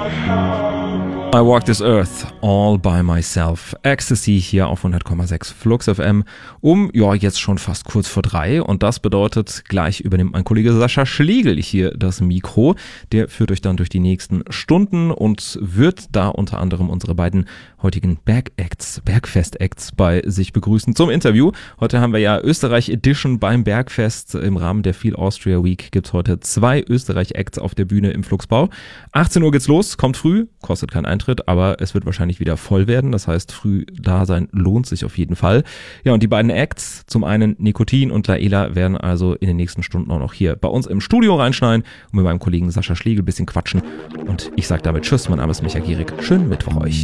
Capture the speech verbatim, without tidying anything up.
I walk this earth all by myself. Ecstasy hier auf hundert Komma sechs Flux F M um, ja, jetzt schon fast kurz vor drei. Und das bedeutet, gleich übernimmt mein Kollege Sascha Schlegel hier das Mikro. Der führt euch dann durch die nächsten Stunden und wird da unter anderem unsere beiden heutigen Bergacts, Bergfest-Acts bei sich begrüßen zum Interview. Heute haben wir ja Österreich Edition beim Bergfest. Im Rahmen der Feel Austria Week gibt es heute zwei Österreich-Acts auf der Bühne im Flugsbau. achtzehn Uhr geht's los, kommt früh, kostet keinen Eintritt, aber es wird wahrscheinlich wieder voll werden. Das heißt, früh da sein lohnt sich auf jeden Fall. Ja, und die beiden Acts, zum einen Nikotin und Laela, werden also in den nächsten Stunden auch noch hier bei uns im Studio reinschneiden und mit meinem Kollegen Sascha Schlegel ein bisschen quatschen. Und ich sage damit Tschüss, mein Name ist Micha Gierig. Schönen Mittwoch euch.